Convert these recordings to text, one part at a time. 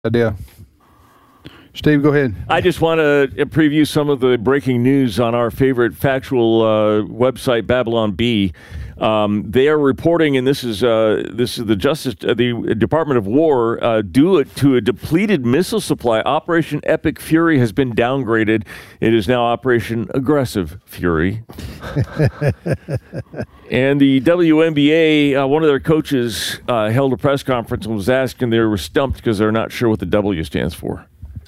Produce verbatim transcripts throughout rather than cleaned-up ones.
idea. Steve, go ahead. I just want to preview some of the breaking news on our favorite factual uh, website, Babylon Bee. Um, they are reporting, and this is uh, this is the Justice, uh, the Department of War, uh, due it to a depleted missile supply. Operation Epic Fury has been downgraded. It is now Operation Aggressive Fury. And the W N B A, uh, one of their coaches uh, held a press conference and was asked, and they were stumped because they're not sure what the W stands for.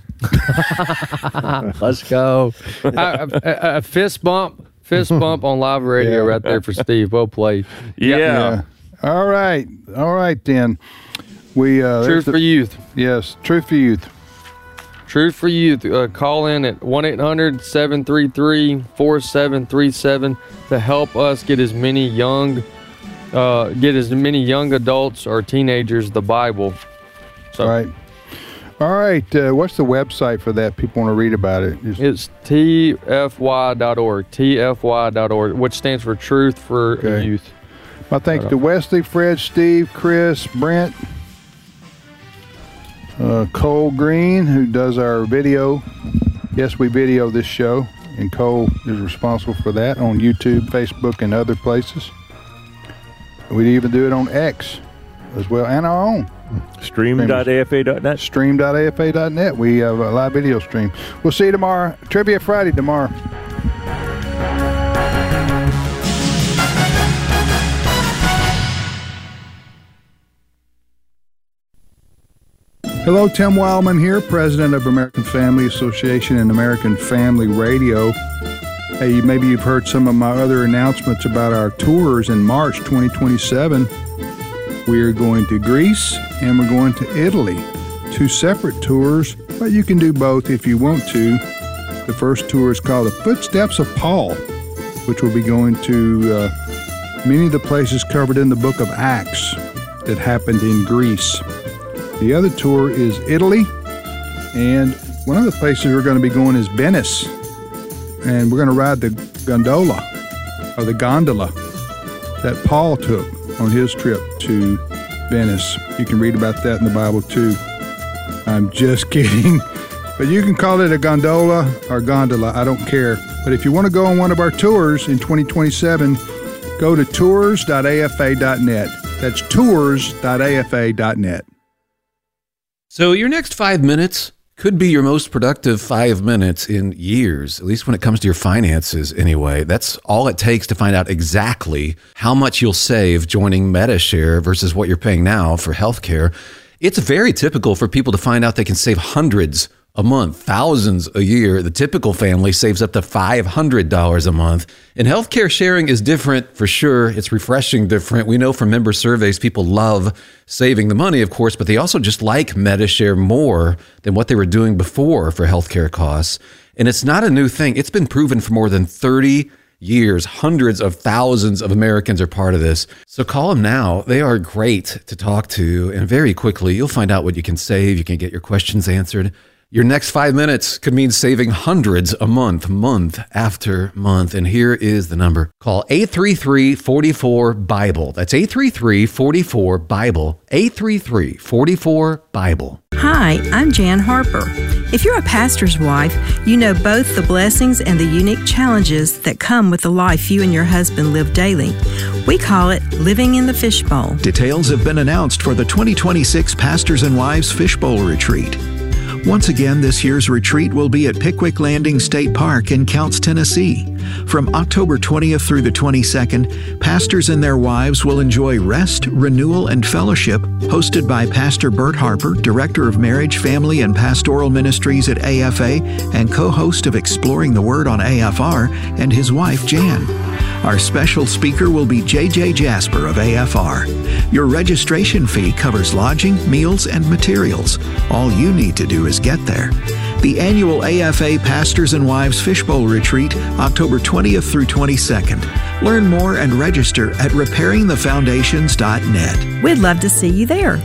Let's go. a, a, a fist bump, fist bump on live radio yeah. right there for Steve. Well played. Yeah. yeah. All right. All right, then. We uh, Truth for the, Youth. Yes, Truth for Youth. Truth for Youth. Uh, call in at one eight hundred seven three three four seven three seven to help us get as many young, uh, get as many young adults or teenagers the Bible. So, All right. All right. Uh, what's the website for that? People want to read about it. Just, it's T F Y dot org, T F Y dot org, which stands for Truth for Okay. Youth. My thanks to Wesley, Fred, Steve, Chris, Brent, uh, Cole Green, who does our video. Yes, we video this show, and Cole is responsible for that on YouTube, Facebook, and other places. We even do it on X as well, and our own. Stream dot A F A dot net. Stream dot A F A dot net. We have a live video stream. We'll see you tomorrow. Trivia Friday tomorrow. Hello, Tim Wildman here, president of American Family Association and American Family Radio. Hey, maybe you've heard some of my other announcements about our tours in March twenty twenty-seven. We are going to Greece and we're going to Italy. Two separate tours, but you can do both if you want to. The first tour is called The Footsteps of Paul, which will be going to uh, many of the places covered in the book of Acts that happened in Greece. The other tour is Italy, and one of the places we're going to be going is Venice, and we're going to ride the gondola, or the gondola, that Paul took on his trip to Venice. You can read about that in the Bible too. I'm just kidding. But you can call it a gondola or gondola, I don't care. But if you want to go on one of our tours in twenty twenty-seven, go to tours dot A F A dot net. That's tours dot A F A dot net. So your next five minutes could be your most productive five minutes in years, at least when it comes to your finances anyway. That's all it takes to find out exactly how much you'll save joining Medi-Share versus what you're paying now for healthcare. It's very typical for people to find out they can save hundreds a month, thousands a year. The typical family saves up to five hundred dollars a month. And healthcare sharing is different for sure. It's refreshing different. We know from member surveys, people love saving the money, of course, but they also just like Medi-Share more than what they were doing before for healthcare costs. And it's not a new thing. It's been proven for more than thirty years. Hundreds of thousands of Americans are part of this. So call them now. They are great to talk to. And very quickly, you'll find out what you can save. You can get your questions answered. Your next five minutes could mean saving hundreds a month, month after month. And here is the number. Call eight three three, four four, BIBLE. That's eight three three, four four, BIBLE. eight three three, four four, BIBLE. Hi, I'm Jan Harper. If you're a pastor's wife, you know both the blessings and the unique challenges that come with the life you and your husband live daily. We call it living in the fishbowl. Details have been announced for the twenty twenty-six Pastors and Wives Fishbowl Retreat. Once again, this year's retreat will be at Pickwick Landing State Park in Counce, Tennessee. From October twentieth through the twenty-second, pastors and their wives will enjoy rest, renewal, and fellowship, hosted by Pastor Bert Harper, Director of Marriage, Family, and Pastoral Ministries at A F A and co-host of Exploring the Word on A F R, and his wife, Jan. Our special speaker will be J J Jasper of A F R. Your registration fee covers lodging, meals, and materials. All you need to do is get there. The annual A F A Pastors and Wives Fishbowl Retreat, October twentieth through twenty-second. Learn more and register at repairing the foundations dot net. We'd love to see you there.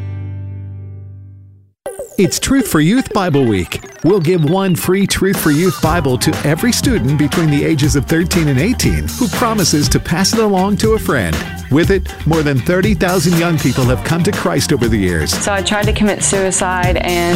It's Truth for Youth Bible Week. We'll give one free Truth for Youth Bible to every student between the ages of thirteen and eighteen who promises to pass it along to a friend. With it, more than thirty thousand young people have come to Christ over the years. So I tried to commit suicide, and